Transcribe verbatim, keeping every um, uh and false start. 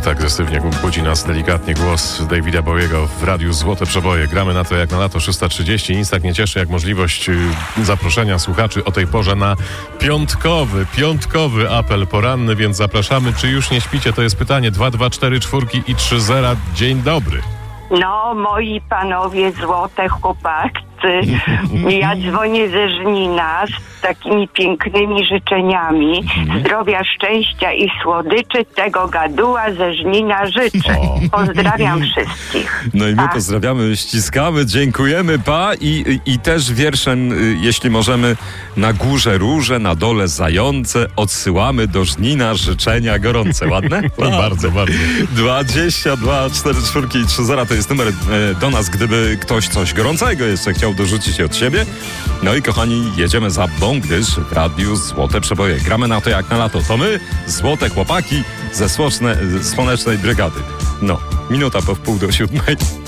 Tak agresywnie budzi nas delikatnie głos Davida Bowiego w radiu Złote Przeboje. Gramy na to jak na lato szósta trzydzieści. Nic tak nie cieszy jak możliwość zaproszenia słuchaczy o tej porze na piątkowy, piątkowy apel poranny, więc zapraszamy. Czy już nie śpicie? To jest pytanie. dwa dwa cztery czwórki i trzy zera. Dzień dobry. No, moi panowie złote chłopacy, ja dzwonię ze Żnina z takimi pięknymi życzeniami. Zdrowia, szczęścia i słodyczy, tego gaduła ze Żnina życzę. Pozdrawiam wszystkich. No i my Pa. pozdrawiamy, ściskamy, dziękujemy, pa. I, i też wierszem, jeśli możemy, na górze róże, na dole zające, odsyłamy do Żnina życzenia gorące. Ładne? Bardzo, bardzo. dwadzieścia dwa cztery czwórki i trzy zera to jest numer e, do nas, gdyby ktoś coś gorącego jeszcze chciał dorzucić od siebie. No i kochani, jedziemy za Bągdyż w radiu Złote Przeboje. Gramy na to jak na lato. To my, złote chłopaki ze słonecznej brygady. No, minuta po wpół do siódmej.